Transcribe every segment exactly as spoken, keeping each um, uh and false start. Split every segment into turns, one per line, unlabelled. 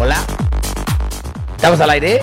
Hola. ¿Estamos al aire?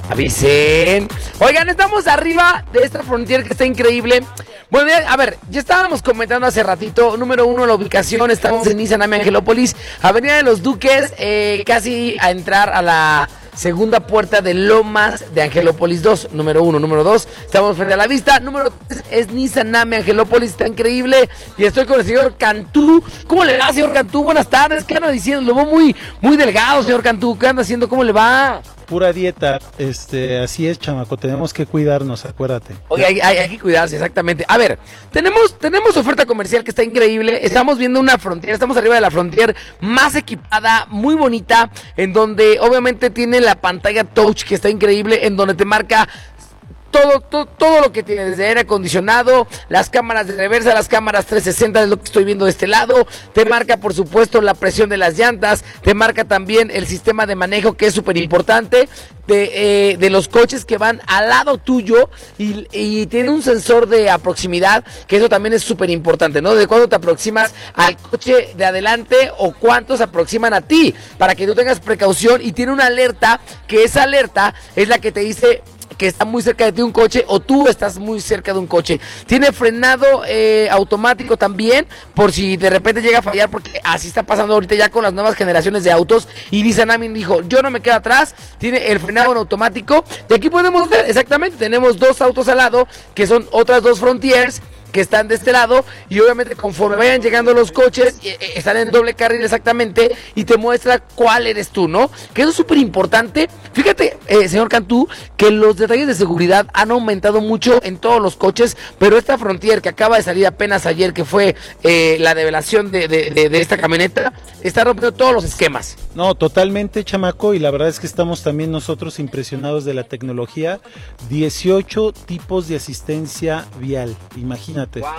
Avisen. Oigan, estamos arriba de esta Frontier que está increíble. Bueno, a ver, ya estábamos comentando hace ratito. Número uno, la ubicación. Estamos en Nissan Ami Angelópolis, Avenida de los Duques, eh, casi a entrar a la segunda puerta de Lomas de Angelópolis dos. Número uno. Número dos, estamos frente a la vista. Número tres es Nissan Ami Angelópolis, está increíble. Y estoy con el señor Cantú. ¿Cómo le va, señor Cantú? Buenas tardes. ¿Qué anda diciendo? Lo veo muy, muy delgado, señor Cantú. ¿Qué anda haciendo? ¿Cómo le va?
Pura dieta, este, así es, chamaco, tenemos que cuidarnos, acuérdate.
Oye, hay, hay, hay que cuidarse, exactamente. A ver, tenemos, tenemos oferta comercial que está increíble. Estamos viendo una Frontier, estamos arriba de la Frontier más equipada, muy bonita, en donde obviamente tiene la pantalla touch que está increíble, en donde te marca Todo, todo, todo lo que tiene, desde aire acondicionado, las cámaras de reversa, las cámaras trescientos sesenta, es lo que estoy viendo de este lado. Te marca, por supuesto, la presión de las llantas. Te marca también el sistema de manejo, que es súper importante, de, eh, de los coches que van al lado tuyo. Y, y tiene un sensor de proximidad, que eso también es súper importante, ¿no? De cuándo te aproximas al coche de adelante o cuántos se aproximan a ti, para que tú tengas precaución. Y tiene una alerta, que esa alerta es la que te dice que está muy cerca de ti un coche, o tú estás muy cerca de un coche. Tiene frenado eh, automático también, por si de repente llega a fallar, porque así está pasando ahorita ya con las nuevas generaciones de autos. Y Nissan Ami dijo, yo no me quedo atrás. Tiene el frenado en automático. Y aquí podemos ver, exactamente, tenemos dos autos al lado, que son otras dos Frontiers, que están de este lado, y obviamente conforme vayan llegando los coches, eh, eh, están en doble carril exactamente, y te muestra cuál eres tú, ¿no? Que eso es súper importante. Fíjate, eh, señor Cantú, que los detalles de seguridad han aumentado mucho en todos los coches, pero esta Frontier que acaba de salir apenas ayer, que fue eh, la develación de, de, de, de esta camioneta, está rompiendo todos los esquemas.
No, totalmente, chamaco, y la verdad es que estamos también nosotros impresionados de la tecnología. dieciocho tipos de asistencia vial, imagínate.
Wow,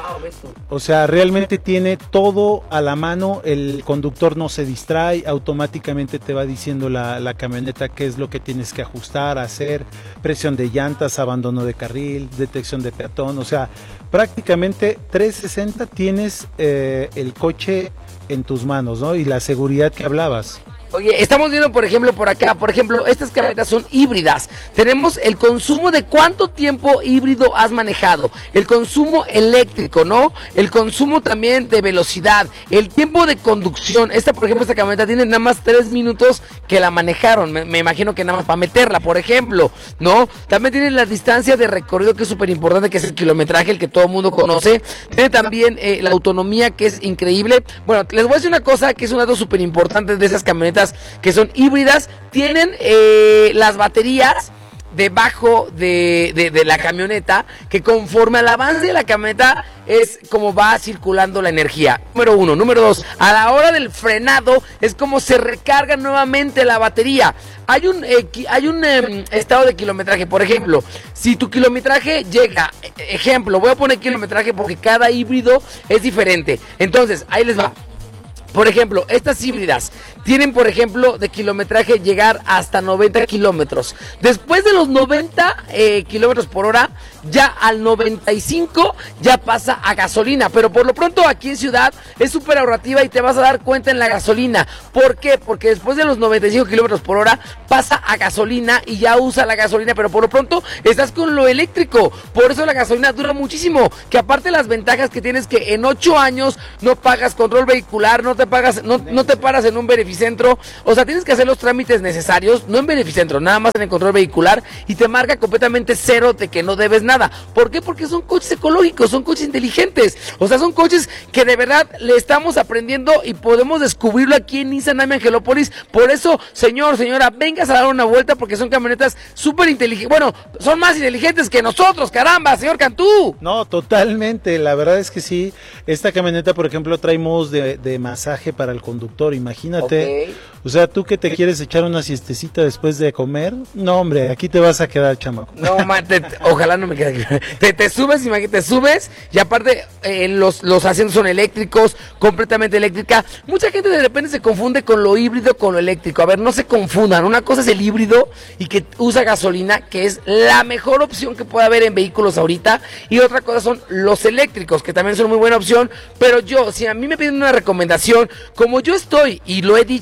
o sea, realmente tiene todo a la mano. El conductor no se distrae, automáticamente te va diciendo la, la camioneta qué es lo que tienes que ajustar, hacer, presión de llantas, abandono de carril, detección de peatón. O sea, prácticamente trescientos sesenta tienes eh, el coche en tus manos, ¿no? Y la seguridad que hablabas.
Oye, estamos viendo, por ejemplo, por acá, por ejemplo, estas camionetas son híbridas. Tenemos el consumo de cuánto tiempo híbrido has manejado, el consumo eléctrico, ¿no? El consumo también de velocidad, el tiempo de conducción. Esta, por ejemplo, esta camioneta tiene nada más tres minutos que la manejaron. Me, me imagino que nada más para meterla, por ejemplo, ¿no? También tiene la distancia de recorrido, que es súper importante, que es el kilometraje, el que todo el mundo conoce. Tiene también eh, la autonomía, que es increíble. Bueno, les voy a decir una cosa, que es un dato súper importante de esas camionetas que son híbridas. Tienen eh, las baterías debajo de, de, de la camioneta, que conforme al avance de la camioneta es como va circulando la energía. Número uno. Número dos, a la hora del frenado es como se recarga nuevamente la batería. Hay un, eh, hay un eh, estado de kilometraje. Por ejemplo, si tu kilometraje llega, ejemplo, voy a poner kilometraje porque cada híbrido es diferente. Entonces, ahí les va. Por ejemplo, estas híbridas tienen, por ejemplo, de kilometraje llegar hasta noventa kilómetros. Después de los noventa eh, kilómetros por hora, ya al noventa y cinco ya pasa a gasolina. Pero por lo pronto aquí en ciudad es súper ahorrativa y te vas a dar cuenta en la gasolina. ¿Por qué? Porque después de los noventa y cinco kilómetros por hora pasa a gasolina y ya usa la gasolina. Pero por lo pronto estás con lo eléctrico. Por eso la gasolina dura muchísimo. Que aparte las ventajas que tienes, que en ocho años no pagas control vehicular, no te pagas, no, no te paras en un verificentro. O sea, tienes que hacer los trámites necesarios, no en verificentro, nada más en el control vehicular, y te marca completamente cero de que no debes nada. ¿Por qué? Porque son coches ecológicos, son coches inteligentes. O sea, son coches que de verdad le estamos aprendiendo y podemos descubrirlo aquí en Nissan Ami Angelópolis. Por eso, señor, señora, vengas a dar una vuelta, porque son camionetas súper inteligentes. Bueno, son más inteligentes que nosotros, caramba, señor Cantú.
No, totalmente, la verdad es que sí. Esta camioneta, por ejemplo, trae modos de, de masaje para el conductor, imagínate.
Okay.
O sea, tú que te quieres echar una siestecita después de comer, no, hombre, aquí te vas a quedar, chamaco.
No, man, te, ojalá no me quede. Te, te subes, imagínate, te subes, y aparte eh, los, los asientos son eléctricos, completamente eléctrica. Mucha gente de repente se confunde con lo híbrido, con lo eléctrico. A ver, no se confundan. Una cosa es el híbrido y que usa gasolina, que es la mejor opción que puede haber en vehículos ahorita, y otra cosa son los eléctricos, que también son muy buena opción. Pero yo, si a mí me piden una recomendación, como yo estoy, y lo he dicho siempre,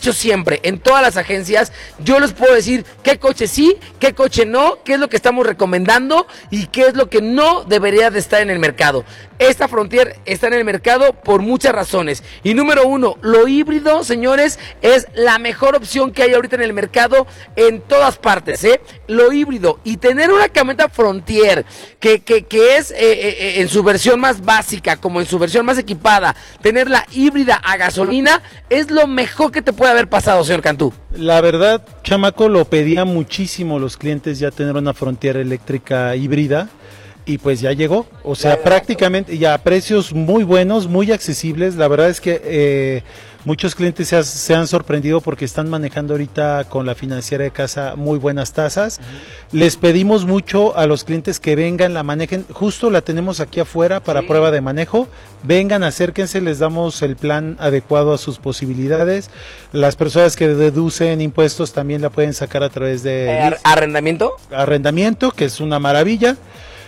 siempre, en todas las agencias, yo les puedo decir qué coche sí, qué coche no, qué es lo que estamos recomendando y qué es lo que no debería de estar en el mercado. Esta Frontier está en el mercado por muchas razones. Y número uno, lo híbrido, señores, es la mejor opción que hay ahorita en el mercado en todas partes, ¿eh? Lo híbrido. Y tener una camioneta Frontier que, que, que es eh, eh, en su versión más básica, como en su versión más equipada, tenerla híbrida a gasolina, es lo mejor que te puede haber pasado, señor Cantú.
La verdad, chamaco, lo pedían muchísimo los clientes ya tener una Frontier eléctrica híbrida. Y pues ya llegó, o sea, ya prácticamente ya a precios muy buenos, muy accesibles. La verdad es que eh, muchos clientes se, ha, se han sorprendido porque están manejando ahorita con la financiera de casa muy buenas tasas. Uh-huh. Les pedimos mucho a los clientes que vengan, la manejen. Justo la tenemos aquí afuera para sí. prueba de manejo. Vengan, acérquense, les damos el plan adecuado a sus posibilidades. Las personas que deducen impuestos también la pueden sacar a través de...
Eh, ¿Arrendamiento?
Arrendamiento, que es una maravilla.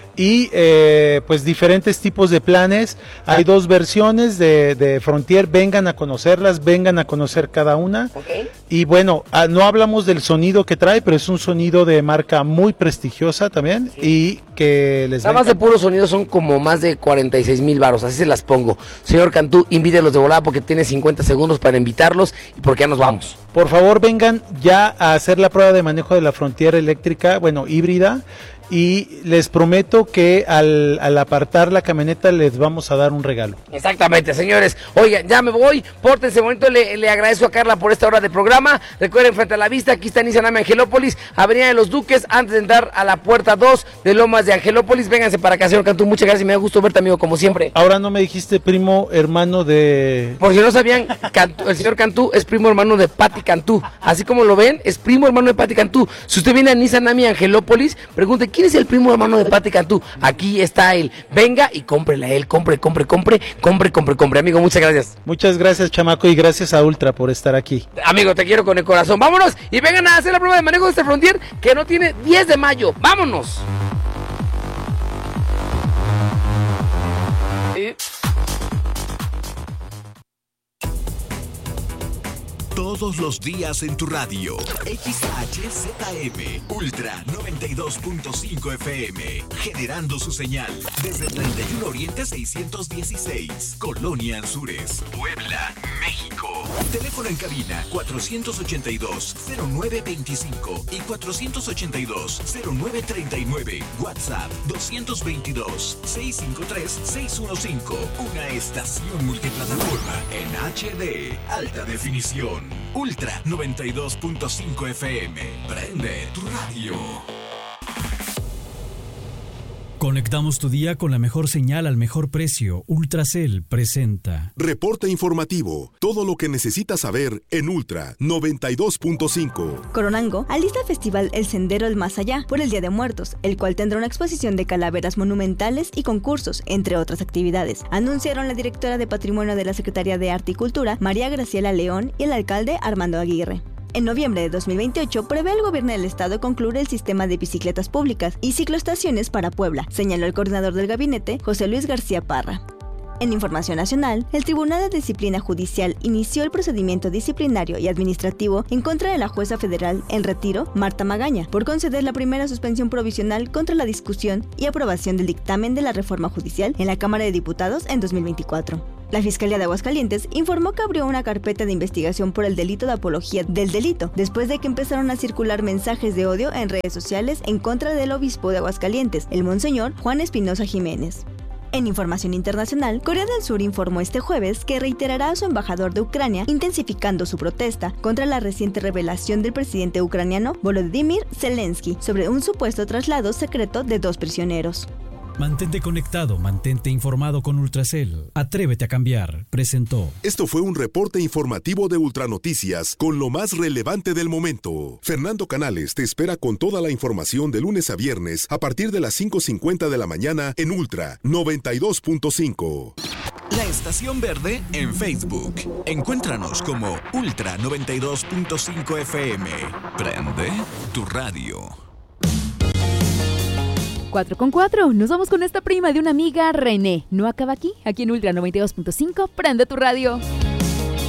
Y eh, pues diferentes tipos de planes. Hay dos versiones de, de Frontier, vengan a conocerlas, vengan a conocer cada una. Okay. Y bueno, ah, no hablamos del sonido que trae, pero es un sonido de marca muy prestigiosa también. Sí. Y que les
nada más de puro sonido son como más de cuarenta y seis mil varos, así se las pongo. Señor Cantú, invítelos de volada porque tiene cincuenta segundos para invitarlos y porque ya nos vamos.
Por favor, vengan ya a hacer la prueba de manejo de la Frontier eléctrica, bueno, híbrida. Y les prometo que al, al apartar la camioneta les vamos a dar un regalo.
Exactamente, señores. Oigan, ya me voy, pórtense bonito, le, le agradezco a Carla por esta hora de programa. Recuerden, frente a la vista, aquí está Nissan Angelópolis, Avenida de los Duques, antes de entrar a la puerta dos de Lomas de Angelópolis. Vénganse para acá, señor Cantú, muchas gracias y me da gusto verte, amigo, como siempre.
Ahora no me dijiste primo hermano de...
Por si no sabían, Cantú, el señor Cantú es primo hermano de Pati Cantú. Así como lo ven, es primo hermano de Pati Cantú. Si usted viene a Nissan Angelópolis, pregunte, ¿quién es el primo hermano de Pati Cantú? Aquí está él. Venga y cómprele a él. Compre, compre, compre, compre, compre, compre. Amigo, muchas gracias.
Muchas gracias, chamaco, y gracias a Ultra por estar aquí.
Amigo, te quiero con el corazón. Vámonos y vengan a hacer la prueba de manejo de este Frontier que no tiene diez de mayo. ¡Vámonos! ¿Eh?
Todos los días en tu radio. X H Z M Ultra noventa y dos punto cinco F M. Generando su señal desde treinta y uno Oriente seiscientos dieciséis. Colonia Anzures, Puebla, México. Teléfono en cabina cuatrocientos ochenta y dos, cero nueve veinticinco y cuatrocientos ochenta y dos, cero nueve treinta y nueve. WhatsApp doscientos veintidós, seiscientos cincuenta y tres, seiscientos quince. Una estación multiplataforma en H D. Alta definición. Ultra noventa y dos punto cinco F M. Prende tu radio.
Conectamos tu día con la mejor señal al mejor precio. Ultracel presenta
Reporte informativo. Todo lo que necesitas saber en Ultra noventa y dos punto cinco.
Coronango alista el festival El Sendero del Más Allá por el Día de Muertos, el cual tendrá una exposición de calaveras monumentales y concursos, entre otras actividades. Anunciaron la directora de Patrimonio de la Secretaría de Arte y Cultura, María Graciela León, y el alcalde Armando Aguirre. En noviembre de dos mil veintiocho prevé el gobierno del estado concluir el sistema de bicicletas públicas y cicloestaciones para Puebla, señaló el coordinador del gabinete, José Luis García Parra. En información nacional, el Tribunal de Disciplina Judicial inició el procedimiento disciplinario y administrativo en contra de la jueza federal en retiro, Marta Magaña, por conceder la primera suspensión provisional contra la discusión y aprobación del dictamen de la reforma judicial en la Cámara de Diputados en dos mil veinticuatro. La Fiscalía de Aguascalientes informó que abrió una carpeta de investigación por el delito de apología del delito, después de que empezaron a circular mensajes de odio en redes sociales en contra del obispo de Aguascalientes, el monseñor Juan Espinosa Jiménez. En información internacional, Corea del Sur informó este jueves que reiterará a su embajador de Ucrania, intensificando su protesta contra la reciente revelación del presidente ucraniano Volodymyr Zelensky sobre un supuesto traslado secreto de dos prisioneros.
Mantente conectado, mantente informado con Ultracel. Atrévete a cambiar. Presentó.
Esto fue un reporte informativo de Ultranoticias con lo más relevante del momento. Fernando Canales te espera con toda la información de lunes a viernes a partir de las cinco cincuenta de la mañana en Ultra noventa y dos punto cinco.
La Estación Verde en Facebook. Encuéntranos como Ultra noventa y dos punto cinco F M. Prende tu radio.
cuatro con cuatro, nos vamos con esta prima de una amiga, René. No acaba aquí, aquí en Ultra noventa y dos punto cinco, prende tu radio.